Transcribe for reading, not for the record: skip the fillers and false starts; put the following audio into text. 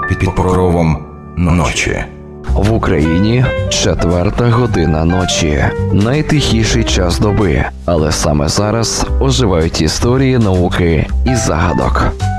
під покровом ночі. В Україні 4 година ночі. Найтихіший час доби. Але саме зараз оживають історії науки і загадок.